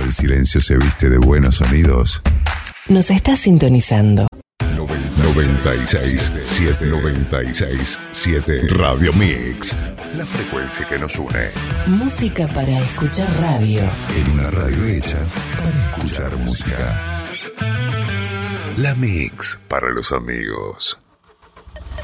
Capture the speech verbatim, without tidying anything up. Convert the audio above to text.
el silencio se viste de buenos sonidos. Nos está sintonizando. noventa y seis siete noventa y seis siete Radio Mix. La frecuencia que nos une. Música para escuchar radio. En una radio hecha para escuchar música. La Mix para los amigos.